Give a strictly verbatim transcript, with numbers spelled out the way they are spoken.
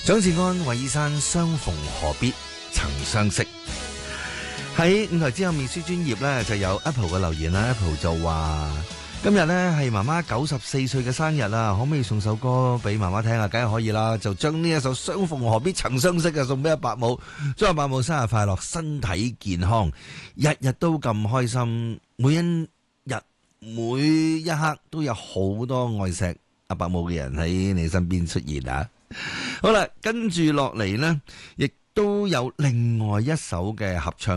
蔣志安、韋爾山相逢何必曾相識。喺五台之後面書專頁呢，就有 Apple 嘅留言啦。 Apple 就話今日呢係媽媽九十四歲嘅生日啦，可唔可以送首歌俾媽媽聽啊？梗係可以啦，就將呢一首相逢何必曾相識啊送俾阿伯母，祝阿伯母生日快樂，身體健康，日日都咁開心，每一日每一刻都有好多愛錫阿伯母嘅人喺你身邊出現啊！好啦，跟住落嚟呢，亦都有另外一首嘅合唱。